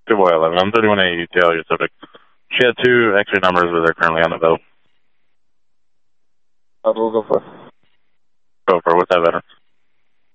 Good boy, 11. I'm 31A UTL, your subject. She had 2 extra numbers that are currently on the vote. We'll go for it. Go for it. What's that veteran?